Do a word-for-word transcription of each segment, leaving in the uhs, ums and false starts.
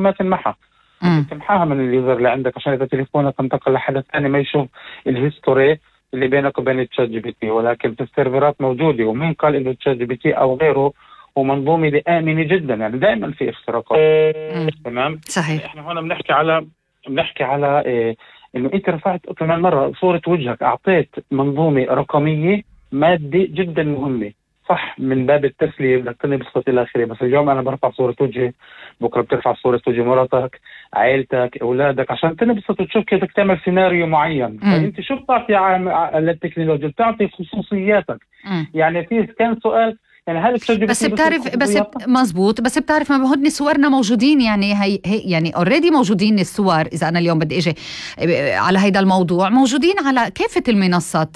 ما تنمحى، تمحاها من اليوزر اللي عندك عشان إذا تليفونك انتقل لحد ثاني ما يشوف الهيستوري اللي بينك وبين تشات جي بي تي. ولكن في السيرفرات موجودة، ومين قال إنه تشات جي بي تي أو غيره ومنظومة آمنة جدا؟ يعني دائما في اختراقات. تمام، صحيح. احنا هنا بنحكي على بنحكي على إيه؟ إنه أنت رفعت كمان مرة صورة وجهك، أعطيت منظومة رقمية مادة جدا مهمة، صح، من باب التسلية بدك تنبسط إلى آخره. بس اليوم أنا برفع صورة وجهي، بكرة بترفع صورة وجه مراتك، عائلتك، أولادك، عشان تنبسط وتشوف كيف بدك تعمل سيناريو معين. فأنت شو بتعطي على التكنولوجيا؟ بتعطي خصوصياتك. م. يعني في كان سؤال، يعني هل بس بتعرف بس مزبوط بس بتعرف ما هن صورنا موجودين، يعني هي, هي يعني اوريدي موجودين الصور. اذا انا اليوم بدي اجي على هيدا الموضوع موجودين على كافة المنصات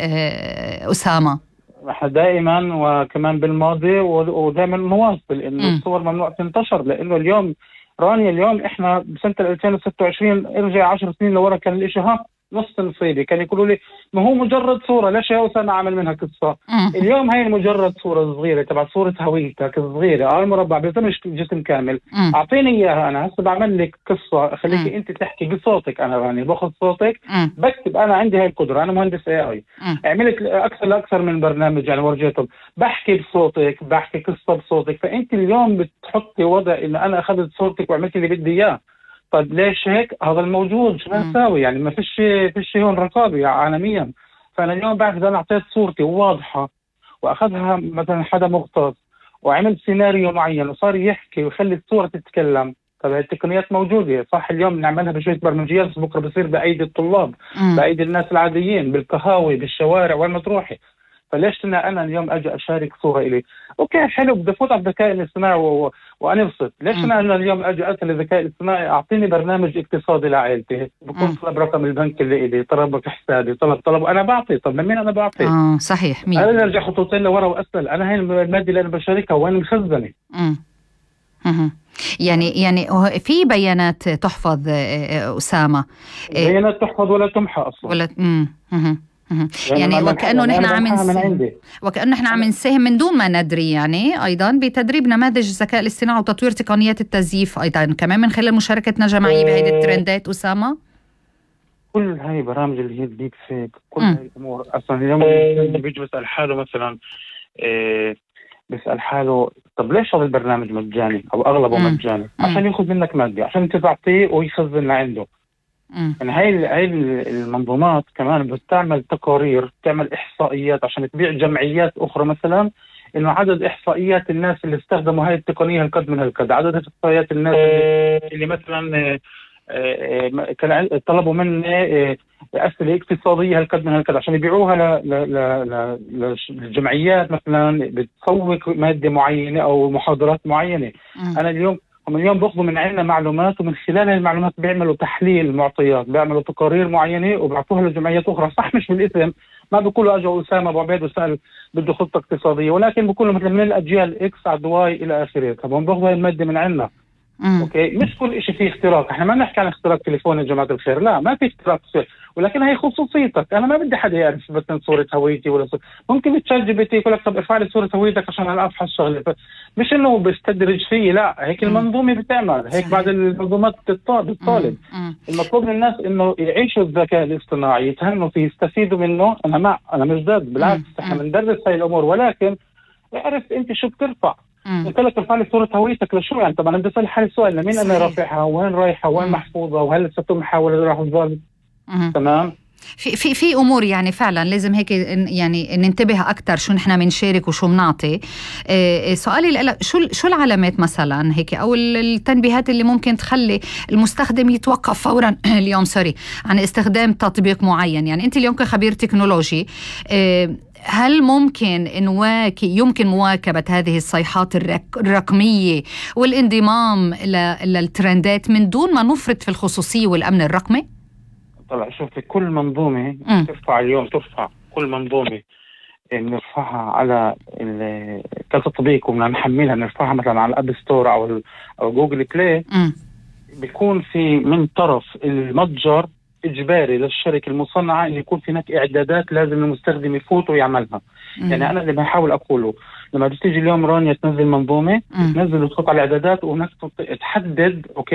أسامة. دائما وكمان بالماضي ودائما مواصل انه م. الصور ممنوع تنتشر، لانه اليوم رانيا اليوم احنا بسنة ألفين وستة وعشرين ارجع عشر سنين لورا كان الاشي ها نص نصيبي، كان يقولوا لي ما هو مجرد صورة، ليش يا أسامة عمل منها قصة؟ اليوم هاي مجرد صورة صغيرة تبع صورة هويتك صغيرة على المربع، بيتمش جسم كامل. م. أعطيني إياها أنا هسه بعمل لك قصة، خليك أنت تحكي بصوتك. أنا راني باخذ صوتك م. بكتب، أنا عندي هاي القدرة، أنا مهندس اي اي، عملت أكثر لأكثر من برنامج يعني ورجيتهم، بحكي بصوتك، بحكي قصة بصوتك. فأنت اليوم بتحطي وضع إن أنا أخذت صوتك وعملت اللي بدي إياه. طيب ليش هيك؟ هذا الموجود شو نساوي؟ يعني ما فيش فيش هون رقابة عالميا. فأنا اليوم بعد إذا أنا أعطيت صورتي واضحة وأخذها مثلا حدا مختص وعمل سيناريو معين وصار يحكي ويخلي الصورة تتكلم، طيب التقنيات موجودة، صح، اليوم نعملها بشوية برمجيات، بكرة بصير بأيدي الطلاب، م. بأيدي الناس العاديين بالقهاوي بالشوارع وين ما تروحي. فليش أنا أنا اليوم أجي أشارك صورة إلي؟ أوكي حلو، بدي أفوت على الذكاء الاصطناعي و... وأنا أبسط. ليش أنا أنا اليوم أجي أسأل الذكاء الاصطناعي أعطيني برنامج اقتصادي لعائلتي، بكون طلب رقم البنك اللي إلي، طلب حسابي، طلب طلب أنا بعطي. طب لمين أنا بعطي؟ آه صحيح. مين؟ أنا أرجع خطوتين لورا وأسأل أنا هاي المادة اللي أنا بشاركها وين مخزنة؟ امم امم يعني يعني في بيانات تحفظ أسامة، بيانات تحفظ ولا تمحى أصلا ولا امم يعني, يعني وكأنه نحن عم نساهم وكأنه نحن عم نساهم من دون ما ندري، يعني أيضا بتدريب نماذج الذكاء الاصطناعي وتطوير تقنيات التزييف أيضا كمان من خلال مشاركتنا جماعية بهيدي الترندات. أسامة، كل هاي برامج اللي هي ديب فيك، كل هاي الأمور أصلا اليوم اللي بيجي بيسأل حاله مثلا إيه بيسأل حاله طب ليش هذا البرنامج مجاني أو أغلبه مم. مجاني؟ عشان يأخذ منك مادة، عشان أنت تعطيه ويخزن لعنده. يعني هاي هاي المنظومات كمان بتعمل تقارير، بتعمل إحصائيات عشان تبيع جمعيات أخرى مثلا إنه عدد إحصائيات الناس اللي استخدموا هاي التقنية هالقد من هالقد، عدد إحصائيات الناس اللي, اللي مثلا كان طلبوا مني أسئلة اقتصادية هالقد من هالقد عشان يبيعوها للجمعيات مثلا بتسوق مادة معينة أو محاضرات معينة. م. أنا اليوم هم اليوم بياخذوا من عندنا معلومات، ومن خلال المعلومات بيعملوا تحليل معطيات، بيعملوا تقارير معينة وبيعطوها لجمعيات أخرى، صح مش بالاسم، ما بيقولوا أجوا أسامة أبو عبيد وسأل بده خطة اقتصادية، ولكن بيقولوا مثل من الأجيال إكس على واي إلى آخره. طب هم بياخذوا المادة من عندنا. مم. اوكي، مش كل شيء فيه اختراق، احنا ما نحكي عن اختراق تليفون يا جماعه الخير، لا ما في اختراق، ولكن هي خصوصيتك. انا ما بدي حدا يعرف مثلا صوره هويتي ولا صورة. ممكن تشات جي بي تي يقول لك طب ارفع لي صوره هويتك عشان انا افحص شغله، مش انه بيستدرج فيه، لا هيك مم. المنظومه بتعمل هيك. صحيح. بعد المنظومات بتطالب المطلوب من الناس انه يعيشوا الذكاء الاصطناعي، يتهنوا فيه، يستفيدوا منه. انا ما انا مش ضد، بالعكس احنا بندرس هاي الامور، ولكن اعرف انت شو بترفع. قلت لك ارفع لي صورة هويتك لشو يعني؟ طبعا انا بدي اسال حالي سؤال، لمين انا رافعها؟ وين رايحه؟ وين محفوظه؟ وهل ستمحى ولا راح تظل؟ تمام. في في في امور يعني فعلا لازم هيك يعني ننتبه اكثر شو نحن بنشارك وشو بنعطي. إيه سؤالي لك، شو شو العلامات مثلا هيك او التنبيهات اللي ممكن تخلي المستخدم يتوقف فورا اليوم سوري عن استخدام تطبيق معين؟ يعني انت اليوم كخبير تكنولوجي، إيه هل ممكن نواك يمكن مواكبة هذه الصيحات الرك الرقمية والانضمام للترندات من دون ما نفرط في الخصوصية والأمن الرقمي؟ طلع شوفي، كل منظومة م. ترفع اليوم ترفع كل منظومة نرفعها على كتطبيق ونحملها، نرفعها مثلا على الأب ستور أو أو جوجل بلاي، م. بيكون في من طرف المتجر إجباري للشركة المصنعة إن يكون في هناك إعدادات لازم المستخدم يفوت ويعملها. مم. يعني أنا اللي بحاول أقوله لما بتيجي اليوم رانيا تنزل منظومة، مم. تنزل وتحط على الإعدادات وهناك تحدد أوكي